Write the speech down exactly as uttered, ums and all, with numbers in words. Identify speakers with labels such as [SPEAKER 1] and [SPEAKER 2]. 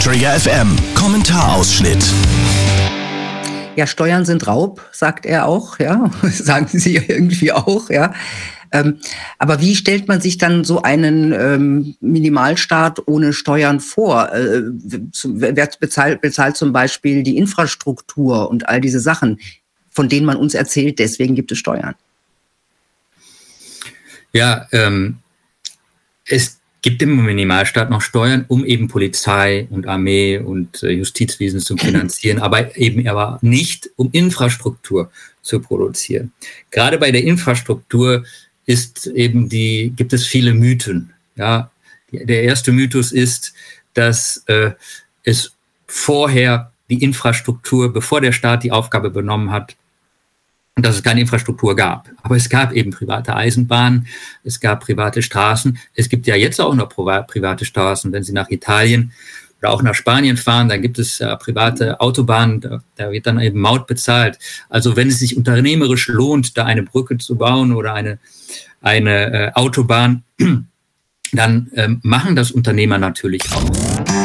[SPEAKER 1] Trigger F M, Kommentarausschnitt.
[SPEAKER 2] Ja, Steuern sind Raub, sagt er auch, ja, sagen Sie irgendwie auch, ja. Ähm, aber wie stellt man sich dann so einen ähm, Minimalstaat ohne Steuern vor? Äh, wer bezahlt, bezahlt zum Beispiel die Infrastruktur und all diese Sachen, von denen man uns erzählt, deswegen gibt es Steuern?
[SPEAKER 3] Ja, ähm, es gibt im Minimalstaat noch Steuern, um eben Polizei und Armee und äh, Justizwesen zu finanzieren, aber eben aber nicht, um Infrastruktur zu produzieren. Gerade bei der Infrastruktur ist eben die, gibt es viele Mythen. Ja, der erste Mythos ist, dass äh, es vorher die Infrastruktur, bevor der Staat die Aufgabe übernommen hat, dass es keine Infrastruktur gab. Aber es gab eben private Eisenbahnen, es gab private Straßen. Es gibt ja jetzt auch noch private Straßen. Wenn Sie nach Italien oder auch nach Spanien fahren, dann gibt es äh, private Autobahnen, da, da wird dann eben Maut bezahlt. Also wenn es sich unternehmerisch lohnt, da eine Brücke zu bauen oder eine, eine äh, Autobahn, dann ähm, machen das Unternehmer natürlich auch.